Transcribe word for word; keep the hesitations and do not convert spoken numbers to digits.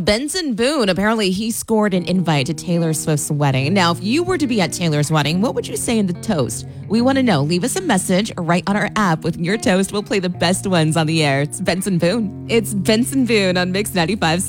Benson Boone, apparently he scored an invite to Taylor Swift's wedding. Now, if you were to be at Taylor's wedding, what would you say in the toast? We want to know. Leave us a message right on our app with your toast. We'll play the best ones on the air. It's Benson Boone. It's Benson Boone on Mix ninety-five.